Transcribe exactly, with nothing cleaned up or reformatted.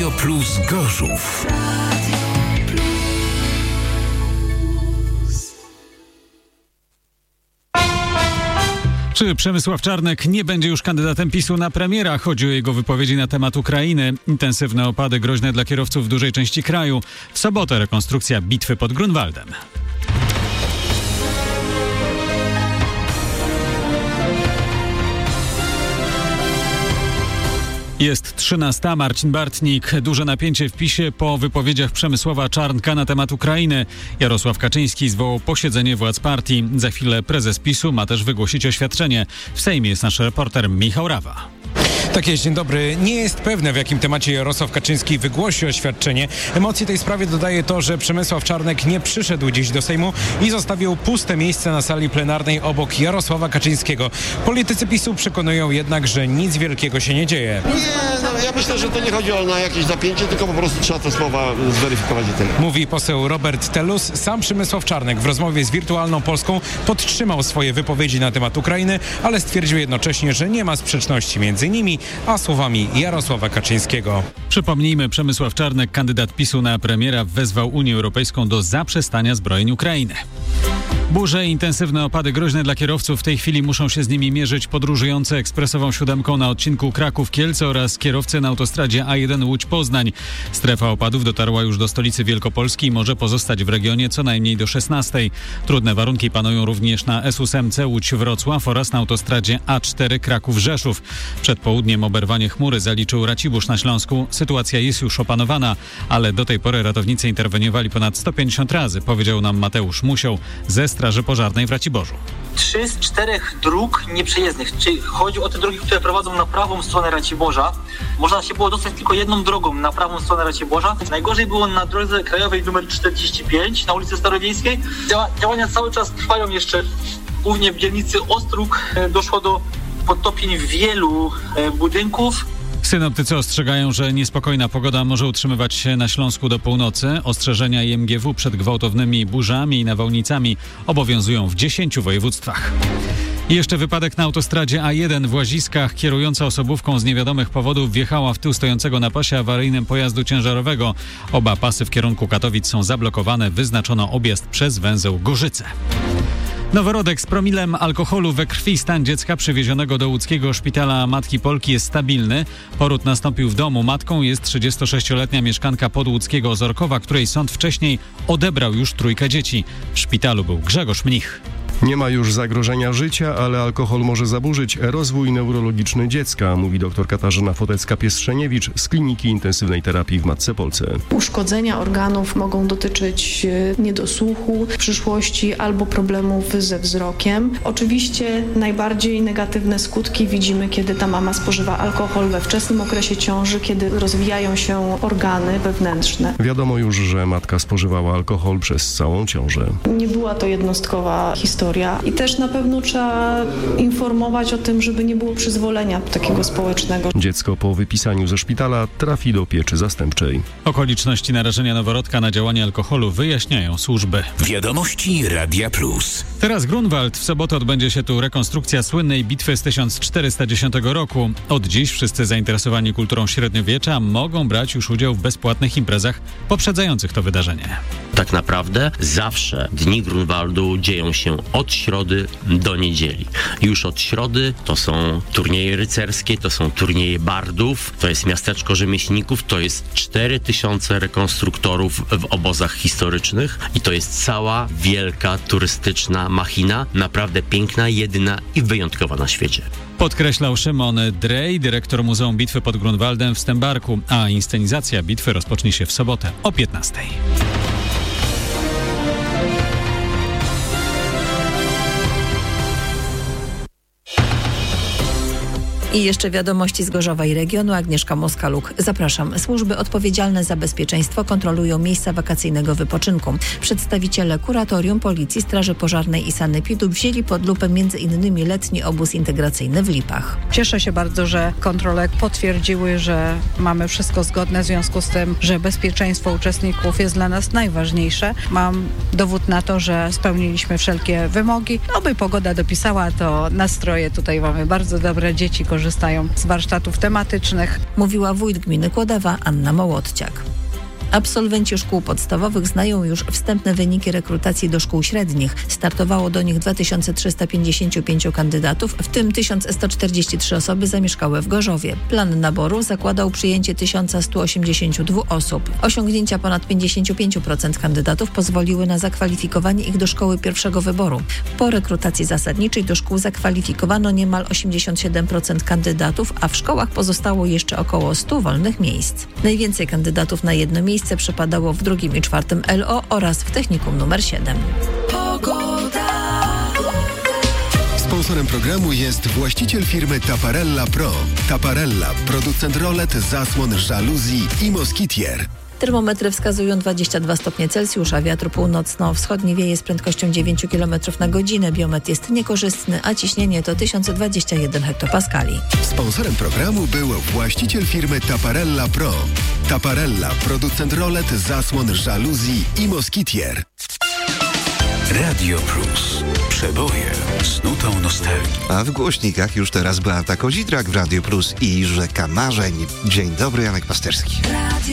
Radio Plus Gorzów. Czy Przemysław Czarnek nie będzie już kandydatem PiSu na premiera? Chodzi o jego wypowiedzi na temat Ukrainy. Intensywne opady groźne dla kierowców w dużej części kraju. W sobotę rekonstrukcja bitwy pod Grunwaldem. Jest trzynasta. Marcin Bartnik. Duże napięcie w PiSie po wypowiedziach Przemysława Czarnka na temat Ukrainy. Jarosław Kaczyński zwołał posiedzenie władz partii. Za chwilę prezes PiSu ma też wygłosić oświadczenie. W Sejmie jest nasz reporter Michał Rawa. Tak jest, dzień dobry. Nie jest pewne, w jakim temacie Jarosław Kaczyński wygłosi oświadczenie. Emocji tej sprawie dodaje to, że Przemysław Czarnek nie przyszedł dziś do Sejmu i zostawił puste miejsce na sali plenarnej obok Jarosława Kaczyńskiego. Politycy PiSu przekonują jednak, że nic wielkiego się nie dzieje. Nie, no, ja myślę, że to nie chodzi o na jakieś zapięcie, tylko po prostu trzeba te słowa zweryfikować i tyle. Mówi poseł Robert Telus. Sam Przemysław Czarnek w rozmowie z Wirtualną Polską podtrzymał swoje wypowiedzi na temat Ukrainy, ale stwierdził jednocześnie, że nie ma sprzeczności między nimi a słowami Jarosława Kaczyńskiego. Przypomnijmy, Przemysław Czarnek, kandydat PiSu na premiera, wezwał Unię Europejską do zaprzestania zbrojeń Ukrainy. Burze i intensywne opady groźne dla kierowców. W tej chwili muszą się z nimi mierzyć podróżujący ekspresową siódemką na odcinku Kraków-Kielce oraz kierowcy na autostradzie A jeden Łódź-Poznań. Strefa opadów dotarła już do stolicy Wielkopolski i może pozostać w regionie co najmniej do szesnastej. Trudne warunki panują również na S ósm Łódź-Wrocław oraz na autostradzie A cztery Kraków-Rzeszów. Przed południem oberwanie chmury zaliczył Racibórz na Śląsku. Sytuacja jest już opanowana, ale do tej pory ratownicy interweniowali ponad sto pięćdziesiąt razy, powiedział nam Mateusz Musioł ze Straży Pożarnej w Raciborzu. Trzy z czterech dróg nieprzejezdnych, czyli chodzi o te drogi, które prowadzą na prawą stronę Raciborza. Można się było dostać tylko jedną drogą na prawą stronę Raciborza. Najgorzej było na drodze krajowej nr czterdzieści pięć na ulicy Starowiejskiej. Działa, działania cały czas trwają jeszcze, głównie w dzielnicy Ostróg. Doszło do podtopień wielu budynków. Synoptycy ostrzegają, że niespokojna pogoda może utrzymywać się na Śląsku do północy. Ostrzeżenia I M G W przed gwałtownymi burzami i nawałnicami obowiązują w dziesięciu województwach. I jeszcze wypadek na autostradzie A jeden w Łaziskach. Kierująca osobówką z niewiadomych powodów wjechała w tył stojącego na pasie awaryjnym pojazdu ciężarowego. Oba pasy w kierunku Katowic są zablokowane. Wyznaczono objazd przez węzeł Gorzyce. Noworodek z promilem alkoholu we krwi. Stan dziecka przywiezionego do łódzkiego szpitala Matki Polki jest stabilny. Poród nastąpił w domu. Matką jest trzydziestosześcioletnia mieszkanka podłódzkiego Ozorkowa, której sąd wcześniej odebrał już trójkę dzieci. W szpitalu był Grzegorz Mnich. Nie ma już zagrożenia życia, ale alkohol może zaburzyć rozwój neurologiczny dziecka, mówi dr Katarzyna Fotecka-Piestrzeniewicz z Kliniki Intensywnej Terapii w Matce Polce. Uszkodzenia organów mogą dotyczyć niedosłuchu w przyszłości albo problemów ze wzrokiem. Oczywiście najbardziej negatywne skutki widzimy, kiedy ta mama spożywa alkohol we wczesnym okresie ciąży, kiedy rozwijają się organy wewnętrzne. Wiadomo już, że matka spożywała alkohol przez całą ciążę. Nie była to jednostkowa historia. I też na pewno trzeba informować o tym, żeby nie było przyzwolenia takiego społecznego. Dziecko po wypisaniu ze szpitala trafi do pieczy zastępczej. Okoliczności narażenia noworodka na działanie alkoholu wyjaśniają służby. Wiadomości Radia Plus. Teraz Grunwald. W sobotę odbędzie się tu rekonstrukcja słynnej bitwy z tysiąc czterysta dziesiątego roku. Od dziś wszyscy zainteresowani kulturą średniowiecza mogą brać już udział w bezpłatnych imprezach poprzedzających to wydarzenie. Tak naprawdę zawsze dni Grunwaldu dzieją się od środy do niedzieli. Już od środy to są turnieje rycerskie, to są turnieje bardów, to jest miasteczko rzemieślników, to jest cztery tysiące rekonstruktorów w obozach historycznych i to jest cała wielka turystyczna machina, naprawdę piękna, jedyna i wyjątkowa na świecie. Podkreślał Szymon Drej, dyrektor Muzeum Bitwy pod Grunwaldem w Stębarku, a inscenizacja bitwy rozpocznie się w sobotę o piętnastej. I jeszcze wiadomości z Gorzowa i regionu. Agnieszka Moskaluk. Zapraszam. Służby odpowiedzialne za bezpieczeństwo kontrolują miejsca wakacyjnego wypoczynku. Przedstawiciele kuratorium, policji, straży pożarnej i sanepidu wzięli pod lupę między innymi letni obóz integracyjny w Lipach. Cieszę się bardzo, że kontrole potwierdziły, że mamy wszystko zgodne w związku z tym, że bezpieczeństwo uczestników jest dla nas najważniejsze. Mam dowód na to, że spełniliśmy wszelkie wymogi. No by pogoda dopisała, to nastroje tutaj mamy bardzo dobre. Dzieci korzystają korzystają z warsztatów tematycznych. Mówiła wójt gminy Kłodawa Anna Mołodciak. Absolwenci szkół podstawowych znają już wstępne wyniki rekrutacji do szkół średnich. Startowało do nich dwa tysiące trzysta pięćdziesiąt pięć kandydatów, w tym tysiąc sto czterdzieści trzy osoby zamieszkałe w Gorzowie. Plan naboru zakładał przyjęcie tysiąc sto osiemdziesiąt dwa osób. Osiągnięcia ponad pięćdziesiąt pięć procent kandydatów pozwoliły na zakwalifikowanie ich do szkoły pierwszego wyboru. Po rekrutacji zasadniczej do szkół zakwalifikowano niemal osiemdziesiąt siedem procent kandydatów, a w szkołach pozostało jeszcze około stu wolnych miejsc. Najwięcej kandydatów na jedno miejsce przypadało w drugim i czwartym L O oraz w technikum numer siedem. Sponsorem programu jest właściciel firmy Taparella Pro. Taparella, producent rolet, zasłon, żaluzji i moskitier. Termometry wskazują dwadzieścia dwa stopnie Celsjusza, wiatr północno-wschodni wieje z prędkością dziewięć kilometrów na godzinę, biometr jest niekorzystny, a ciśnienie to tysiąc dwadzieścia jeden hektopaskali. Sponsorem programu był właściciel firmy Taparella Pro. Taparella, producent rolet, zasłon, żaluzji i moskitier. Radio Plus. Przeboje z nutą nostalgii. A w głośnikach już teraz Beata Kozidrak w Radio Plus i Rzeka Marzeń. Dzień dobry, Janek Pasterski.